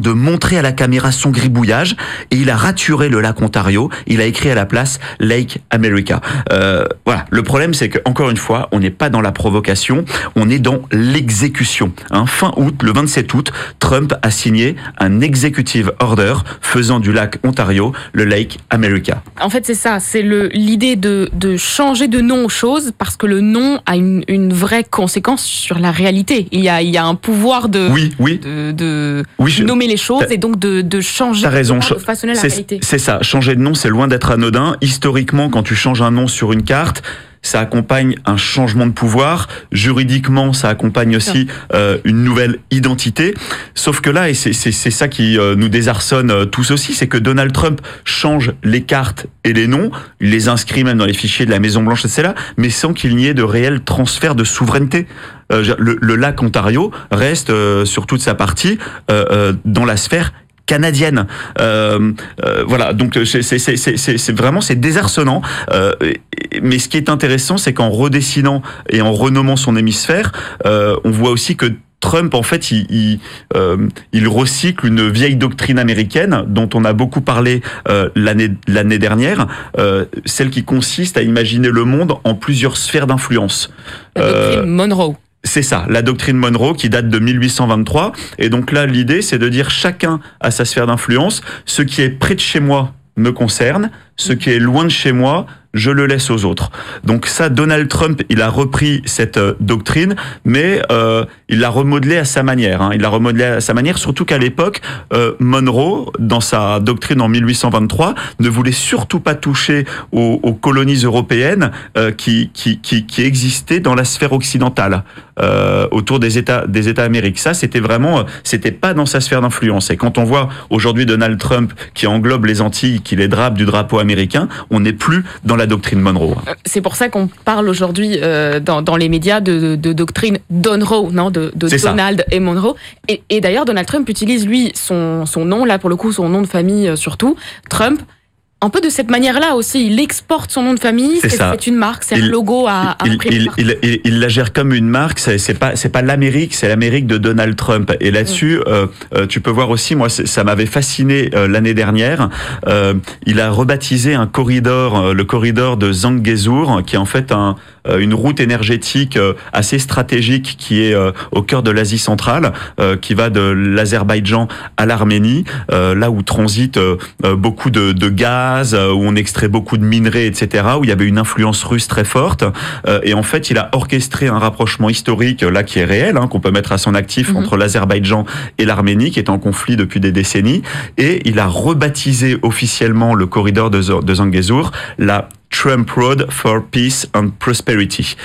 de montrer à la caméra son gribouillage, et il a raturé le lac Ontario. Il a écrit à la place Lake America. Voilà. Le problème, c'est que encore une fois, on n'est pas dans la provocation, on est dans l'exécution. Fin août, le 27 août, Trump a signé un executive order faisant du lac Ontario le Lake America. En fait, c'est ça, c'est l'idée de changer de nom aux choses parce que le nom a une vraie conséquence sur la réalité. Il y a un pouvoir de nommer les choses et donc de changer de raison. De façonner la réalité. C'est ça, changer de nom, c'est loin d'être anodin. Historiquement, quand tu changes un nom sur une carte, ça accompagne un changement de pouvoir. Juridiquement, ça accompagne aussi une nouvelle identité. Sauf que là, et c'est ça qui nous désarçonne tous aussi, c'est que Donald Trump change les cartes et les noms, il les inscrit même dans les fichiers de la Maison-Blanche, etc., mais sans qu'il n'y ait de réel transfert de souveraineté. Le lac Ontario reste, sur toute sa partie, dans la sphère canadienne. Voilà, donc c'est vraiment désarçonnant. Mais ce qui est intéressant, c'est qu'en redessinant et en renommant son hémisphère, on voit aussi que Trump, en fait, il recycle une vieille doctrine américaine dont on a beaucoup parlé l'année dernière, celle qui consiste à imaginer le monde en plusieurs sphères d'influence. La doctrine Monroe. C'est ça, la doctrine Monroe qui date de 1823. Et donc là, l'idée, c'est de dire chacun a sa sphère d'influence. Ce qui est près de chez moi me concerne. Ce qui est loin de chez moi, je le laisse aux autres. Donc ça, Donald Trump, il a repris cette doctrine, mais il l'a remodelée à sa manière. Il l'a remodelée à sa manière, surtout qu'à l'époque, Monroe, dans sa doctrine en 1823, ne voulait surtout pas toucher aux colonies européennes qui existaient dans la sphère occidentale, autour des États Amériques. Ça, c'était pas dans sa sphère d'influence. Et quand on voit aujourd'hui Donald Trump qui englobe les Antilles, qui les drape du drapeau américain, on n'est plus dans la doctrine Monroe. C'est pour ça qu'on parle aujourd'hui dans les médias de doctrine Donroe, non, de Donald et Monroe. Et d'ailleurs, Donald Trump utilise, lui, son nom, là pour le coup, son nom de famille surtout, Trump, un peu de cette manière-là aussi. Il exporte son nom de famille, c'est une marque, c'est un logo à imprimer. Il la gère comme une marque, c'est pas l'Amérique, c'est l'Amérique de Donald Trump. Et là-dessus, tu peux voir aussi, moi, ça m'avait fasciné l'année dernière. Il a rebaptisé un corridor, le corridor de Zangezur, qui est en fait une route énergétique assez stratégique qui est au cœur de l'Asie centrale, qui va de l'Azerbaïdjan à l'Arménie, là où transite beaucoup de gaz, où on extrait beaucoup de minerais, etc., où il y avait une influence russe très forte. Et en fait, il a orchestré un rapprochement historique, là, qui est réel, qu'on peut mettre à son actif, entre l'Azerbaïdjan et l'Arménie, qui est en conflit depuis des décennies. Et il a rebaptisé officiellement le corridor de Zangezur la Trump Road for Peace and Prosperity.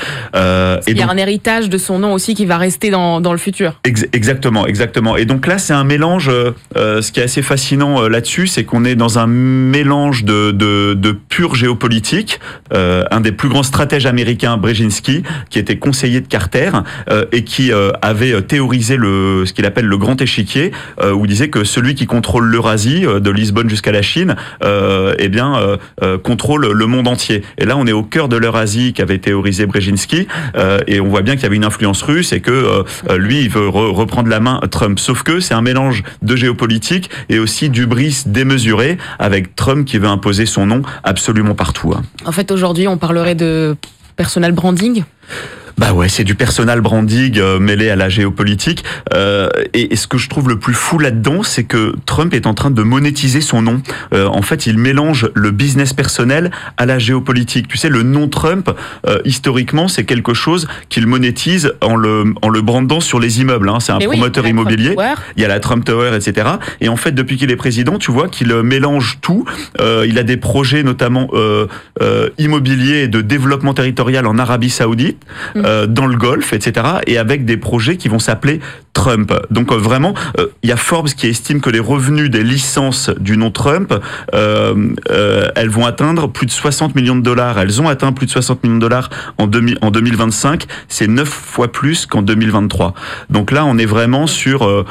Il y a un héritage de son nom aussi qui va rester dans le futur. Exactement. Et donc là, c'est un mélange. Ce qui est assez fascinant là-dessus, c'est qu'on est dans un mélange de pure géopolitique. Un des plus grands stratèges américains, Brzezinski, qui était conseiller de Carter et qui avait théorisé ce qu'il appelle le grand échiquier, où il disait que celui qui contrôle l'Eurasie, de Lisbonne jusqu'à la Chine, contrôle le monde entier. Et là, on est au cœur de l'Eurasie qu'avait théorisé Brzezinski, et on voit bien qu'il y avait une influence russe et que lui, il veut reprendre la main Trump. Sauf que c'est un mélange de géopolitique et aussi d'hubris démesuré, avec Trump qui veut imposer son nom absolument partout. En fait, aujourd'hui, on parlerait de personal branding. Bah ouais, c'est du personal branding mêlé à la géopolitique. Et ce que je trouve le plus fou là-dedans, c'est que Trump est en train de monétiser son nom. En fait, il mélange le business personnel à la géopolitique. Tu sais, le nom Trump, historiquement, c'est quelque chose qu'il monétise en le brandant sur les immeubles. C'est un promoteur immobilier. Il y a la Trump Tower, etc. Et en fait, depuis qu'il est président, tu vois qu'il mélange tout. Il a des projets, notamment immobiliers et de développement territorial en Arabie Saoudite. Dans le Golfe, etc., et avec des projets qui vont s'appeler Trump. Donc vraiment, il y a Forbes qui estime que les revenus des licences du nom Trump, elles vont atteindre plus de 60 millions de dollars. Elles ont atteint plus de 60 millions de dollars en 2025. C'est 9 fois plus qu'en 2023. Donc là, on est vraiment sur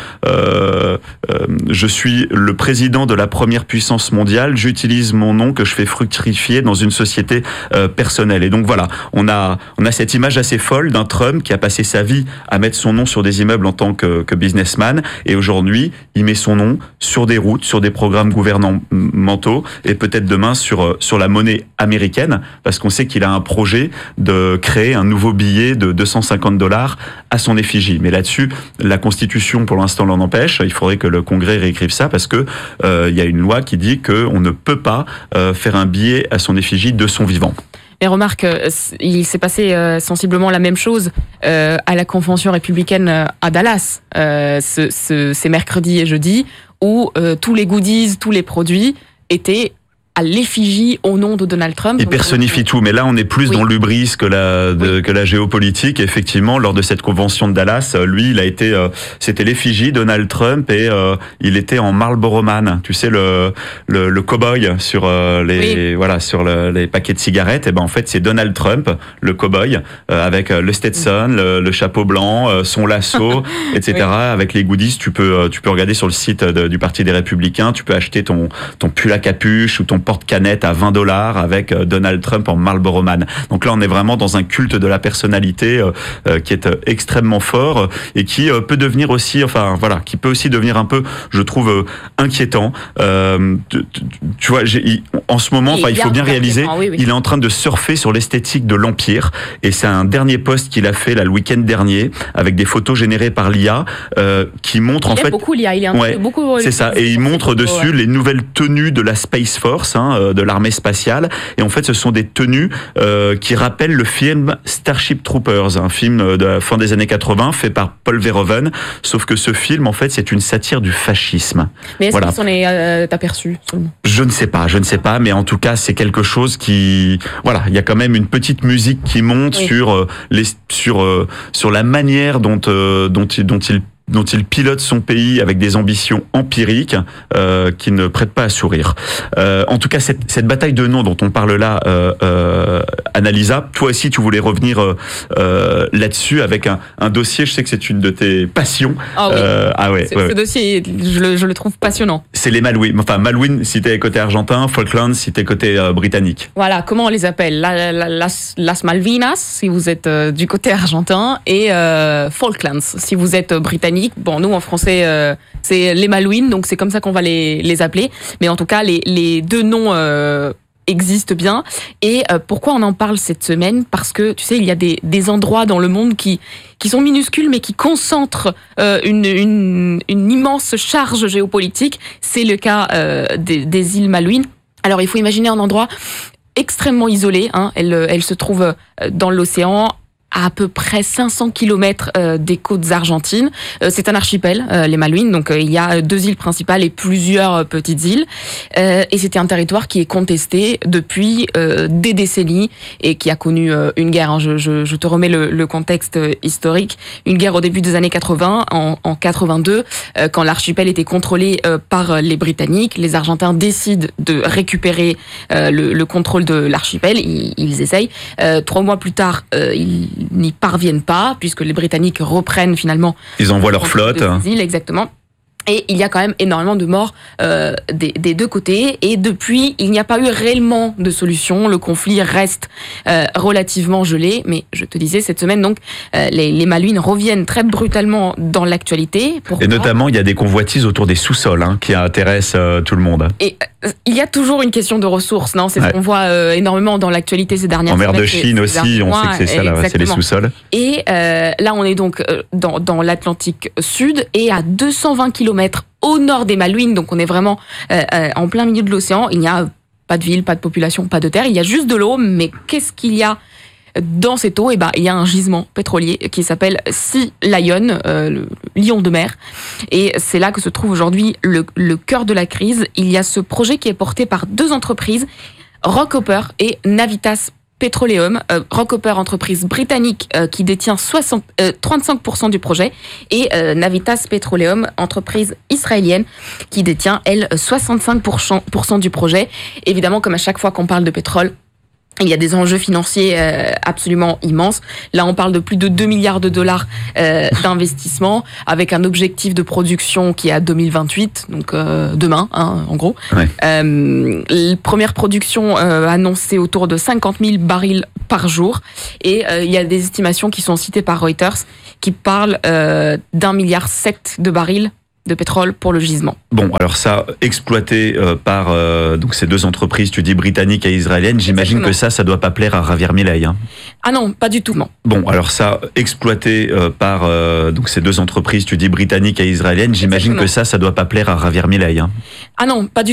je suis le président de la première puissance mondiale, j'utilise mon nom que je fais fructifier dans une société personnelle. Et donc voilà, on a cette image assez folle d'un Trump qui a passé sa vie à mettre son nom sur des immeubles en tant que businessman, et aujourd'hui, il met son nom sur des routes, sur des programmes gouvernementaux, et peut-être demain sur la monnaie américaine, parce qu'on sait qu'il a un projet de créer un nouveau billet de $250 à son effigie. Mais là-dessus, la Constitution, pour l'instant, l'en empêche. Il faudrait que le Congrès réécrive ça, parce que il y a une loi qui dit qu'on ne peut pas faire un billet à son effigie de son vivant. Et remarque, il s'est passé sensiblement la même chose à la convention républicaine à Dallas, c'est mercredi et jeudi, où tous les goodies, tous les produits étaient à l'effigie au nom de Donald Trump. Il personnifie tout, mais là on est plus dans l'hubris que la géopolitique. Effectivement, lors de cette convention de Dallas, lui, il a été, c'était l'effigie Donald Trump, et il était en Marlboro Man, tu sais, le cow-boy sur sur les paquets de cigarettes. Et ben en fait c'est Donald Trump, le cow-boy, avec le Stetson, le chapeau blanc, son lasso, etc. Oui. Avec les goodies, tu peux regarder sur le site du Parti des Républicains, tu peux acheter ton pull à capuche ou ton porte-canette à $20 avec Donald Trump en Marlboro Man. Donc là, on est vraiment dans un culte de la personnalité qui est extrêmement fort, et qui peut devenir aussi, qui peut aussi devenir un peu, je trouve, inquiétant. Tu vois, en ce moment, il faut bien réaliser, il est en train de surfer sur l'esthétique de l'Empire, et c'est un dernier post qu'il a fait là, le week-end dernier, avec des photos générées par l'IA, qui montre en fait... beaucoup l'IA, il est beaucoup... C'est ça, et il montre dessus les nouvelles tenues de la Space Force, de l'armée spatiale, et en fait ce sont des tenues qui rappellent le film Starship Troopers, un film de la fin des années 80 fait par Paul Verhoeven, sauf que ce film en fait c'est une satire du fascisme. Mais est-ce qu'il s'en est aperçu seulement ? Je ne sais pas, mais en tout cas c'est quelque chose qui, il y a quand même une petite musique qui monte sur la manière dont il pilote son pays avec des ambitions empiriques qui ne prêtent pas à sourire. En tout cas, cette bataille de noms dont on parle là, Annalisa, toi aussi tu voulais revenir là-dessus avec un dossier, je sais que c'est une de tes passions. Ce dossier, je le trouve passionnant. C'est les Malouines. Enfin, Malouines si t'es côté argentin, Falklands si t'es côté britannique. Voilà, comment on les appelle ? Las Malvinas si vous êtes du côté argentin, et Falklands si vous êtes britannique. Bon, nous en français, c'est les Malouines, donc c'est comme ça qu'on va les appeler. Mais en tout cas, les deux noms existent bien. Et pourquoi on en parle cette semaine ? Parce que, tu sais, il y a des endroits dans le monde qui sont minuscules, mais qui concentrent une immense charge géopolitique. C'est le cas des îles Malouines. Alors, il faut imaginer un endroit extrêmement isolé. Elle se trouve dans l'océan, à peu près 500 km des côtes argentines. C'est un archipel, les Malouines, donc il y a 2 îles principales et plusieurs petites îles. Et c'était un territoire qui est contesté depuis des décennies et qui a connu une guerre. Je te remets le contexte historique. Une guerre au début des années 80, en 82, quand l'archipel était contrôlé par les Britanniques. Les Argentins décident de récupérer le contrôle de l'archipel. Ils essayent. 3 mois plus tard, ils n'y parviennent pas, puisque les Britanniques reprennent finalement... Ils envoient leur flotte. Des îles, exactement. Et il y a quand même énormément de morts des deux côtés. Et depuis, il n'y a pas eu réellement de solution. Le conflit reste relativement gelé. Mais je te disais, cette semaine, donc, les Malouines reviennent très brutalement dans l'actualité. Et notamment, il y a des convoitises autour des sous-sols qui intéressent tout le monde. Et il y a toujours une question de ressources, non ? C'est ce qu'on voit énormément dans l'actualité ces dernières semaines. En mer de Chine aussi, on sait que c'est ça, là, c'est les sous-sols. Et là, on est donc dans l'Atlantique Sud, et à 220 km au nord des Malouines, donc on est vraiment en plein milieu de l'océan. Il n'y a pas de ville, pas de population, pas de terre, il y a juste de l'eau. Mais qu'est-ce qu'il y a dans cette eau ? Il y a un gisement pétrolier qui s'appelle Sea Lion, le lion de mer. Et c'est là que se trouve aujourd'hui le cœur de la crise. Il y a ce projet qui est porté par 2 entreprises, Rockhopper et Navitas Petroleum. Rockhopper, entreprise britannique qui détient 35% du projet, et Navitas Petroleum, entreprise israélienne qui détient, elle, 65% du projet. Évidemment, comme à chaque fois qu'on parle de pétrole, il y a des enjeux financiers absolument immenses. Là, on parle de plus de 2 milliards de dollars d'investissement, avec un objectif de production qui est à 2028, donc demain, en gros. Ouais. Première production annoncée autour de 50 000 barils par jour. Et il y a des estimations qui sont citées par Reuters qui parlent d'1,7 milliard de barils de pétrole pour le gisement. Bon, alors ça, exploité par donc ces deux entreprises, tu dis britanniques et israéliennes, j'imagine Exactement. que ça doit pas plaire à Javier Milei. Hein. Ah non, pas du tout, non. Bon, alors ça, exploité par donc ces deux entreprises, tu dis britanniques et israéliennes, j'imagine que ça doit pas plaire à Javier Milei. Hein. Ah non, pas du tout.